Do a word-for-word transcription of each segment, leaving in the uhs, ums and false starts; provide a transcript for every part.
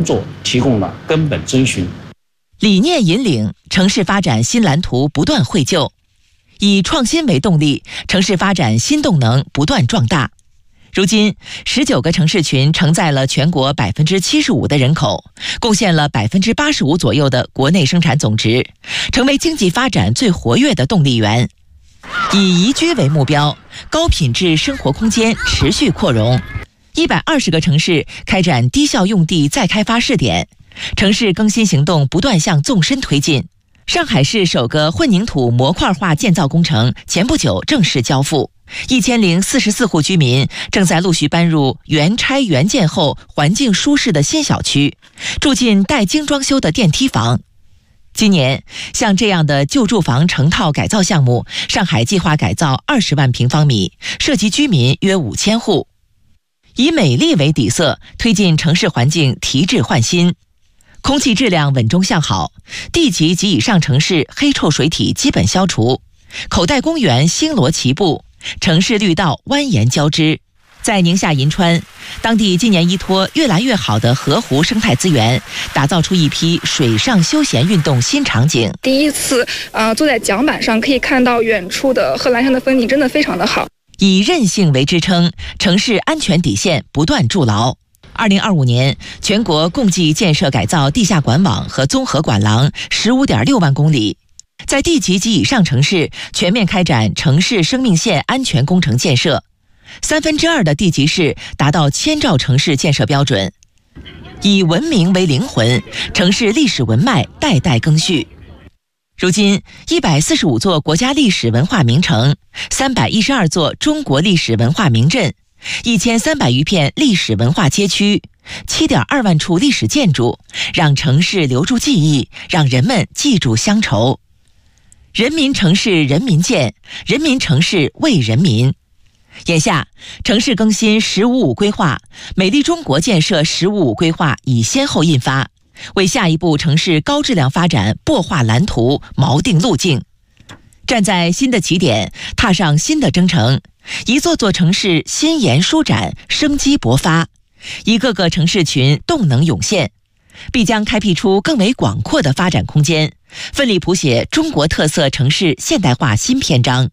作提供了根本遵循。 理念引领，城市发展新蓝图不断绘就，以创新为动力，城市发展新动能不断壮大。如今，十九个城市群承载了全国百分之七十五的人口，贡献了百分之八十五左右的国内生产总值，成为经济发展最活跃的动力源。以宜居为目标，高品质生活空间持续扩容。一百二十个城市开展低效用地再开发试点，城市更新行动不断向纵深推进。上海市首个混凝土模块化建造工程前不久正式交付，一千零四十四户居民正在陆续搬入原拆原建后环境舒适的新小区，住进待精装修的电梯房。今年，像这样的旧住房成套改造项目，上海计划改造二十万平方米，涉及居民约五千户。以美丽为底色，推进城市环境提质换新。空气质量稳中向好，地级及以上城市黑臭水体基本消除，口袋公园星罗棋布，城市绿道蜿蜒交织。在宁夏银川，当地今年依托越来越好的河湖生态资源，打造出一批水上休闲运动新场景。 第一次呃，坐在桨板上可以看到远处的贺兰山的风景，真的非常的好。 以韧性为支撑，城市安全底线不断筑牢。二零二五年，全国共计建设改造地下管网和综合管廊十五点六万公里，在地级及以上城市全面开展城市生命线安全工程建设，三分之二的地级市达到千兆城市建设标准。以文明为灵魂，城市历史文脉代代更续。如今，一百四十五座国家历史文化名城，三百一十二座中国历史文化名镇，一千三百余片历史文化街区，七点二万处历史建筑，让城市留住记忆，让人们记住乡愁。人民城市人民建，人民城市为人民。眼下，城市更新“十五五”规划、美丽中国建设“十五五”规划已先后印发，为下一步城市高质量发展擘画蓝图、锚定路径。站在新的起点，踏上新的征程，一座座城市新颜舒展，生机勃发，一个个城市群动能涌现，必将开辟出更为广阔的发展空间，奋力谱写中国特色城市现代化新篇章。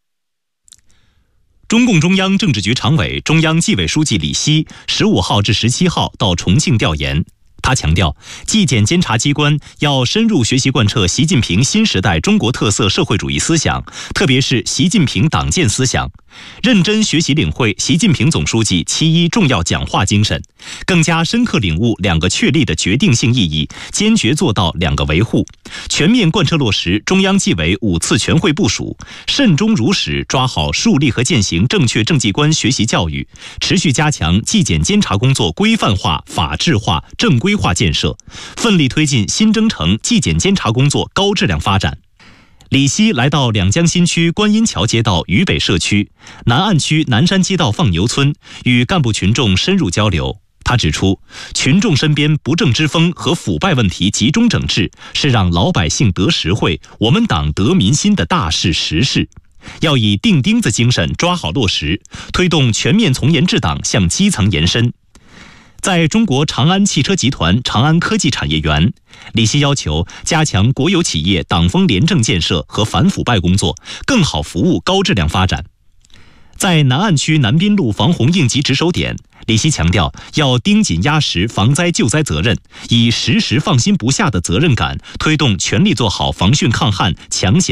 中共中央政治局常委、中央纪委书记李希十五号至十七号到重庆调研。他强调，纪检监察机关要深入学习贯彻习近平新时代中国特色社会主义思想，特别是习近平党建思想，认真学习领会习近平总书记七一重要讲话精神，更加深刻领悟两个确立的决定性意义，坚决做到两个维护，全面贯彻落实中央纪委五次全会部署，慎终如始抓好树立和践行正确政绩观学习教育，持续加强纪检监察工作规范化、法治化、正规化建设，奋力推进新征程纪检监察工作高质量发展。李希来到两江新区观音桥街道渝北社区、南岸区南山街道放牛村，与干部群众深入交流。他指出，群众身边不正之风和腐败问题集中整治，是让老百姓得实惠、我们党得民心的大事实事。要以钉钉子精神抓好落实，推动全面从严治党向基层延伸。在中国长安汽车集团长安科技产业园，李希要求加强国有企业党风廉政建设和反腐败工作，更好服务高质量发展。在南岸区南滨路防洪应急值守点，李希强调要盯紧压实防灾救灾责任，以时时放心不下的责任感，推动全力做好防汛抗旱、抢险